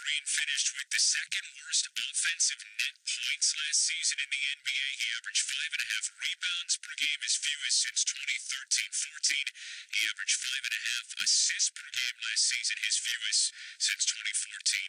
Green finished with the second worst offensive net points last season in the NBA. He averaged 5.5 rebounds per game, his fewest since 2013-14. He averaged 5.5 assists per game last season, his fewest since 2014.